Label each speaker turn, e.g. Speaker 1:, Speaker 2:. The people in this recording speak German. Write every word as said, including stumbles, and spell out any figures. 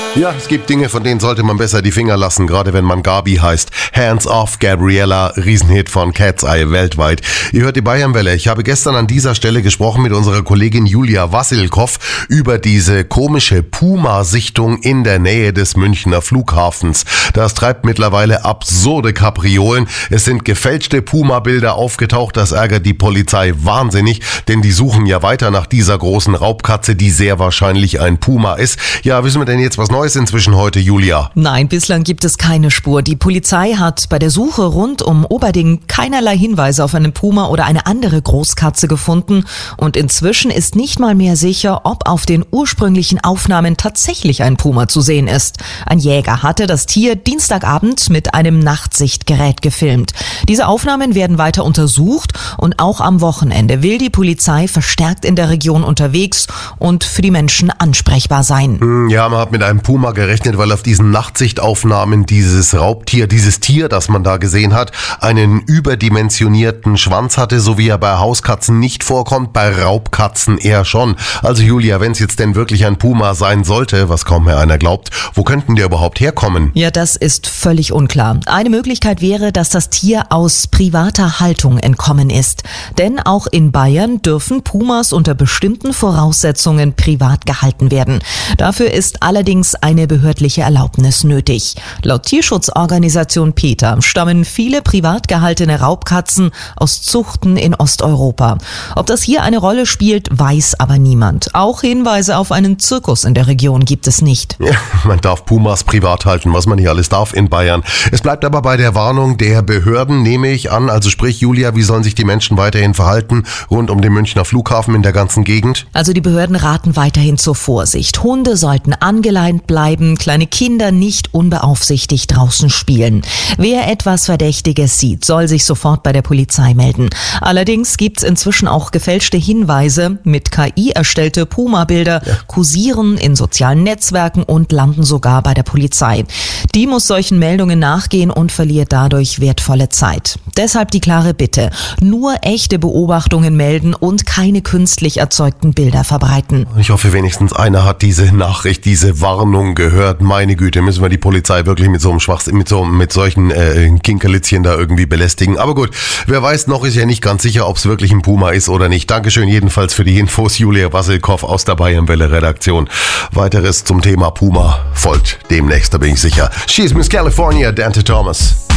Speaker 1: Ja, es gibt Dinge, von denen sollte man besser die Finger lassen, gerade wenn man Gabi heißt. Hands Off, Gabriella, Riesenhit von Cat's Eye weltweit. Ihr hört die Bayernwelle. Ich habe gestern an dieser Stelle gesprochen mit unserer Kollegin Julia Wassilkow über diese komische Puma-Sichtung in der Nähe des Münchner Flughafens. Das treibt mittlerweile absurde Kapriolen. Es sind gefälschte Puma-Bilder aufgetaucht. Das ärgert die Polizei wahnsinnig, denn die suchen ja weiter nach dieser großen Raubkatze, die sehr wahrscheinlich ein Puma ist. Ja, wissen wir denn jetzt was Neues inzwischen heute, Julia?
Speaker 2: Nein, bislang gibt es keine Spur. Die Polizei hat bei der Suche rund um Oberding keinerlei Hinweise auf einen Puma oder eine andere Großkatze gefunden. Und inzwischen ist nicht mal mehr sicher, ob auf den ursprünglichen Aufnahmen tatsächlich ein Puma zu sehen ist. Ein Jäger hatte das Tier Dienstagabend mit einem Nachtsichtgerät gefilmt. Diese Aufnahmen werden weiter untersucht und auch am Wochenende will die Polizei verstärkt in der Region unterwegs und für die Menschen ansprechbar sein.
Speaker 1: Ja, man hat mit einem Puma gerechnet, weil auf diesen Nachtsichtaufnahmen dieses Raubtier, dieses Tier, das man da gesehen hat, einen überdimensionierten Schwanz hatte, so wie er bei Hauskatzen nicht vorkommt, bei Raubkatzen eher schon. Also Julia, wenn es jetzt denn wirklich ein Puma sein sollte, was kaum mehr einer glaubt, wo könnten die überhaupt herkommen?
Speaker 2: Ja, das ist völlig unklar. Eine Möglichkeit wäre, dass das Tier aus privater Haltung entkommen ist. Denn auch in Bayern dürfen Pumas unter bestimmten Voraussetzungen privat gehalten werden. Dafür ist allerdings eine behördliche Erlaubnis nötig. Laut Tierschutzorganisation PETA stammen viele privat gehaltene Raubkatzen aus Zuchten in Osteuropa. Ob das hier eine Rolle spielt, weiß aber niemand. Auch Hinweise auf einen Zirkus in der Region gibt es nicht.
Speaker 1: Ja, man darf Pumas privat halten, was man nicht alles darf in Bayern. Es bleibt aber bei der Warnung der Behörden, nehme ich an. Also sprich, Julia, wie sollen sich die Menschen weiterhin verhalten rund um den Münchner Flughafen in der ganzen Gegend?
Speaker 2: Also die Behörden raten weiterhin zur Vorsicht. Hunde sollten angeleint bleiben, kleine Kinder nicht unbeaufsichtigt draußen spielen. Wer etwas Verdächtiges sieht, soll sich sofort bei der Polizei melden. Allerdings gibt's inzwischen auch gefälschte Hinweise. Mit K I erstellte Puma-Bilder ja. kursieren in sozialen Netzwerken und landen sogar bei der Polizei. Die muss solchen Meldungen nachgehen und verliert dadurch wertvolle Zeit. Deshalb die klare Bitte: nur echte Beobachtungen melden und keine künstlich erzeugten Bilder verbreiten.
Speaker 1: Ich hoffe, wenigstens einer hat diese Nachricht, diese Warnung gehört. Meine Güte, müssen wir die Polizei wirklich mit so einem Schwachsinn, mit so mit solchen äh, Kinkerlitzchen da irgendwie belästigen. Aber gut, wer weiß, noch ist ja nicht ganz sicher, ob es wirklich ein Puma ist oder nicht. Dankeschön jedenfalls für die Infos, Julia Wassilkow aus der Bayernwelle Redaktion. Weiteres zum Thema Puma folgt demnächst, da bin ich sicher. She's Miss California, Dante Thomas.